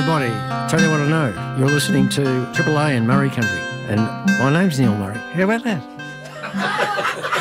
everybody. Tell you what I know. You're listening to Triple A in Murray Country. And my name's Neil Murray. How about that?